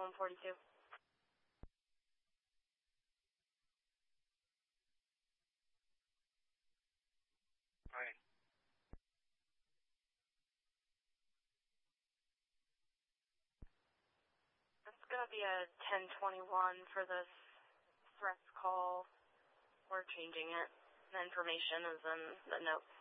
142. Right. It's going to be a 1021 for this threats call. We're changing it. The information is in the notes.